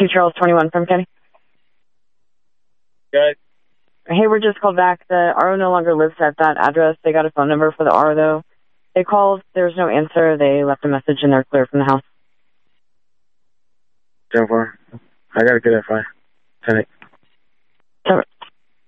2 Charles 21 from Kenny. Good. Hey, we're just called back. The RO no longer lives at that address. They got a phone number for the RO, though. They called. There was no answer. They left a message, and they're clear from the house. 10-4. I got a good FI. 10-8.